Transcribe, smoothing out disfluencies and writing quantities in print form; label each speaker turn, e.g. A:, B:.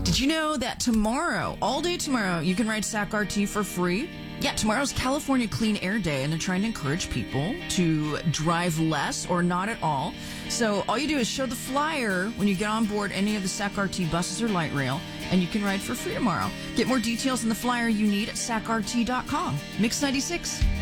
A: Did you know that tomorrow, all day tomorrow, you can ride SAC RT for free? Yeah, tomorrow's California Clean Air Day, and they're trying to encourage people to drive less or not at all. So all you do is show the flyer when you get on board any of the SAC RT buses or light rail, and you can ride for free tomorrow. Get more details on the flyer you need at sacrt.com. Mix 96.